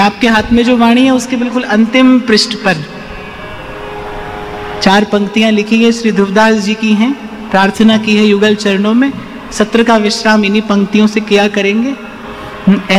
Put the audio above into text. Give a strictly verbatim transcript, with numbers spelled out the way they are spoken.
आपके हाथ में जो वाणी है उसके बिल्कुल अंतिम पृष्ठ पर चार पंक्तियां लिखी है, श्री ध्रुवदास जी की हैं। प्रार्थना की है युगल चरणों में। सत्र का विश्राम इन्हीं पंक्तियों से किया करेंगे।